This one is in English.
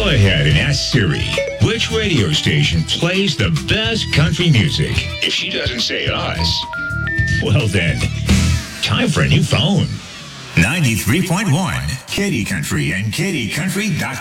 Go ahead and ask Siri which radio station plays the best country music. If she doesn't say us, well then, time for a new phone. 93.1 Katy Country and KatyCountry.com.